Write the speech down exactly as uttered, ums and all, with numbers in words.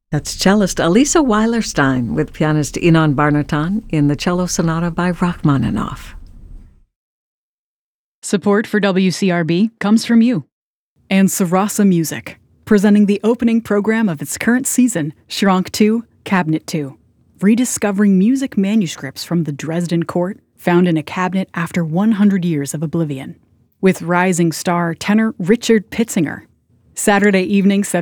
That's cellist Elisa Weilerstein with pianist Inon Barnatan in the Cello Sonata by Rachmaninoff. Support for W C R B comes from you and Sarasa Music, presenting the opening program of its current season, Schrank two, Cabinet two, rediscovering music manuscripts from the Dresden court found in a cabinet after one hundred years of oblivion, with rising star tenor Richard Pitzinger. Saturday evening,